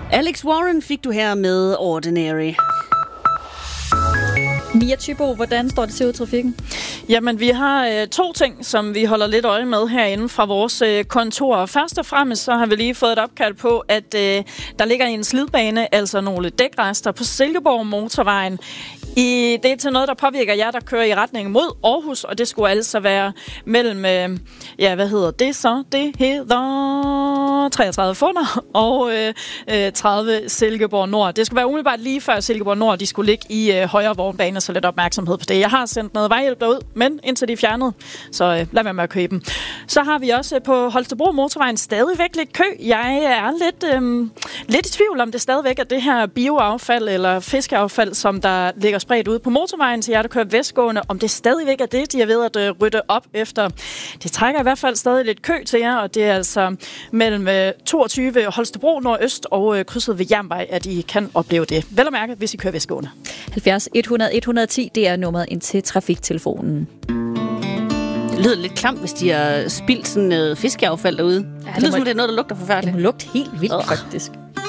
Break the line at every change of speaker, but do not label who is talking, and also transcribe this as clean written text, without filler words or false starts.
Alex Warren fik du her med Ordinary.
Mia Thybo, hvordan står det til ud i trafikken?
Jamen, vi har to ting, som vi holder lidt øje med herinde fra vores kontor. Først og fremmest så har vi lige fået et opkald på, at der ligger en slidbane, altså nogle dækrester på Silkeborg Motorvejen. Det er til noget, der påvirker jer, der kører i retning mod Aarhus, og det skulle altså være mellem, Det hedder 33 Funder og 30 Silkeborg Nord. Det skulle være umiddelbart lige før Silkeborg Nord, de skulle ligge i højre vognbane, så lidt opmærksomhed på det. Jeg har sendt noget vejhjælp derud, men indtil de er fjernet, så lad være med at købe dem. Så har vi også på Holstebro Motorvejen stadigvæk lidt kø. Jeg er lidt i tvivl om det stadigvæk er det her bioaffald eller fiskeaffald, som der ligger spredt ud på motorvejen til jer, der kører vestgående, om det stadigvæk er det, de er ved at rydde op efter. Det trækker i hvert fald stadig lidt kø til jer, og det er altså mellem 22 Holstebro Nordøst og krydset ved Jernvej, at I kan opleve det. Vel at mærke, hvis I kører vestgående.
70 100 110, det er nummeret ind til trafiktelefonen.
Det lyder lidt klamt, hvis de har spildt sådan noget fiskeaffald derude. Ja, det lyder som, det er noget, der lugter forfærdeligt.
Det må lugte helt vildt, faktisk.